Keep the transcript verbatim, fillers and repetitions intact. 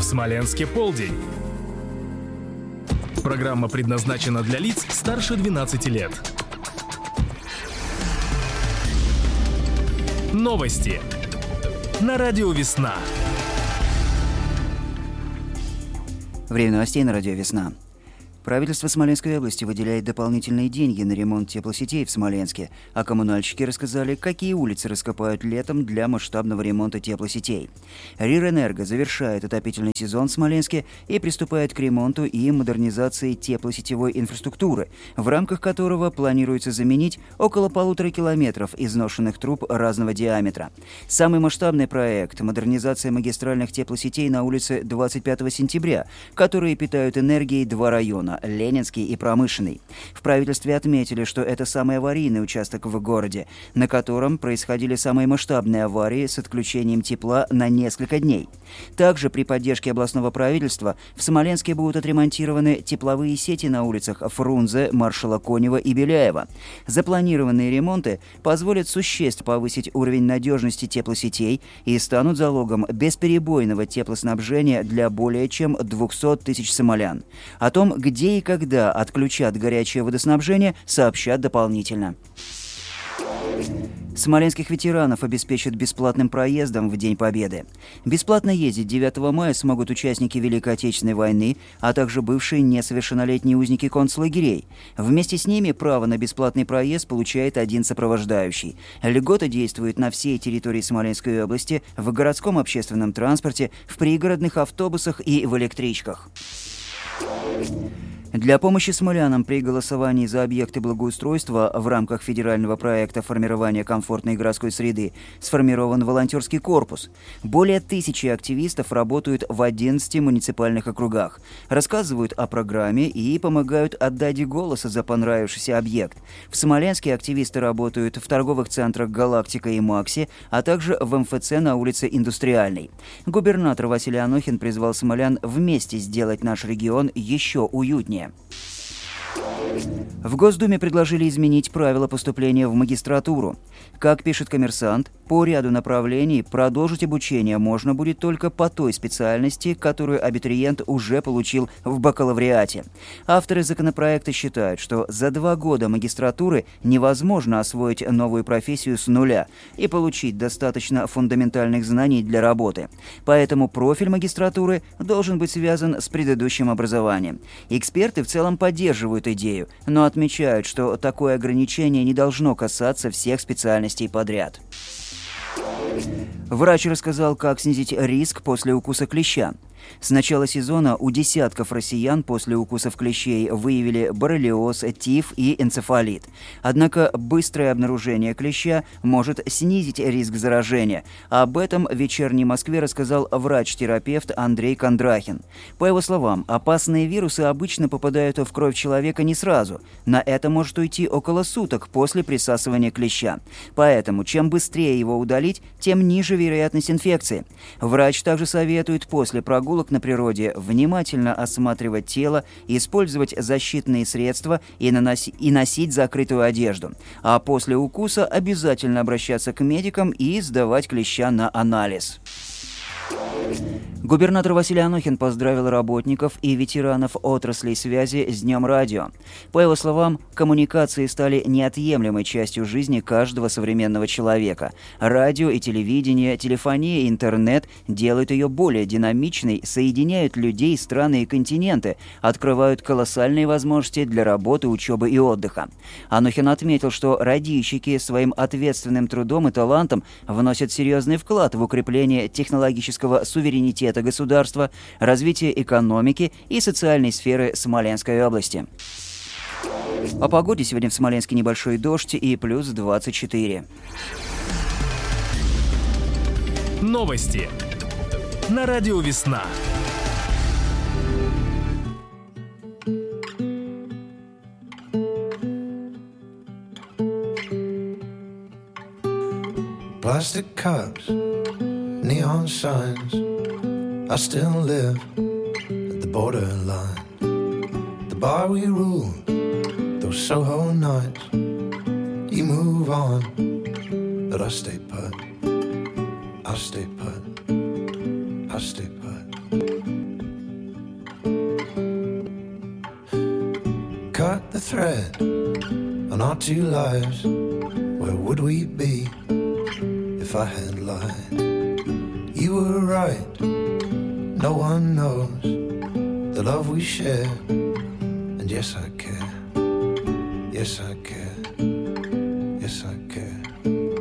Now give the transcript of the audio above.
Смоленске полдень. Программа предназначена для лиц старше двенадцати лет. Новости на радио «Весна». Время новостей на радио «Весна». Правительство Смоленской области выделяет дополнительные деньги на ремонт теплосетей в Смоленске, а коммунальщики рассказали, какие улицы раскопают летом для масштабного ремонта теплосетей. РИР-Энерго завершает отопительный сезон в Смоленске и приступает к ремонту и модернизации теплосетевой инфраструктуры, в рамках которого планируется заменить около полутора километров изношенных труб разного диаметра. Самый масштабный проект – модернизация магистральных теплосетей на улице двадцать пятого сентября, которые питают энергией два района – Ленинский и Промышленный. В правительстве отметили, что это самый аварийный участок в городе, на котором происходили самые масштабные аварии с отключением тепла на несколько дней. Также при поддержке областного правительства в Смоленске будут отремонтированы тепловые сети на улицах Фрунзе, Маршала Конева и Беляева. Запланированные ремонты позволят существенно повысить уровень надежности теплосетей и станут залогом бесперебойного теплоснабжения для более чем двухсот тысяч смолян. О том, где и когда отключат горячее водоснабжение, сообщат дополнительно. Смоленских ветеранов обеспечат бесплатным проездом в День Победы. Бесплатно ездить девятого мая смогут участники Великой Отечественной войны, а также бывшие несовершеннолетние узники концлагерей. Вместе с ними право на бесплатный проезд получает один сопровождающий. Льгота действует на всей территории Смоленской области, в городском общественном транспорте, в пригородных автобусах и в электричках. Для помощи смолянам при голосовании за объекты благоустройства в рамках федерального проекта формирования комфортной городской среды сформирован волонтерский корпус. Более тысячи активистов работают в одиннадцати муниципальных округах, рассказывают о программе и помогают отдать голос за понравившийся объект. В Смоленске активисты работают в торговых центрах «Галактика» и «Макси», а также в эм эф цэ на улице Индустриальной. Губернатор Василий Анохин призвал смолян вместе сделать наш регион еще уютнее. В Госдуме предложили изменить правила поступления в магистратуру. Как пишет «Коммерсант», по ряду направлений продолжить обучение можно будет только по той специальности, которую абитуриент уже получил в бакалавриате. Авторы законопроекта считают, что за два года магистратуры невозможно освоить новую профессию с нуля и получить достаточно фундаментальных знаний для работы. Поэтому профиль магистратуры должен быть связан с предыдущим образованием. Эксперты в целом поддерживают идею, но отмечают, что такое ограничение не должно касаться всех специальностей подряд. Врач рассказал, как снизить риск после укуса клеща. С начала сезона у десятков россиян после укусов клещей выявили боррелиоз, тиф и энцефалит. Однако быстрое обнаружение клеща может снизить риск заражения. Об этом в «Вечерней Москве» рассказал врач-терапевт Андрей Кондрахин. По его словам, опасные вирусы обычно попадают в кровь человека не сразу. На это может уйти около суток после присасывания клеща. Поэтому чем быстрее его удалить, тем ниже вероятность инфекции. Врач также советует после прогулки на природе внимательно осматривать тело, использовать защитные средства и, наноси- и носить закрытую одежду. А после укуса обязательно обращаться к медикам и сдавать клеща на анализ. Губернатор Василий Анохин поздравил работников и ветеранов отраслей связи с Днем радио. По его словам, коммуникации стали неотъемлемой частью жизни каждого современного человека. Радио и телевидение, телефония и интернет делают ее более динамичной, соединяют людей, страны и континенты, открывают колоссальные возможности для работы, учебы и отдыха. Анохин отметил, что радийщики своим ответственным трудом и талантом вносят серьезный вклад в укрепление технологического суверенитета государства, развитие экономики и социальной сферы Смоленской области. О погоде сегодня в Смоленске небольшой дождь и плюс двадцать четыре. Новости на радио «Весна». Plastic cups, neon signs. I still live at the borderline. The bar we ruled, those Soho nights. You move on, but I stay put. I stay put. I stay put. cut the thread on our two lives, where would we be if I had lied? You were right, no one knows the love we share. And yes, I care, yes, I care.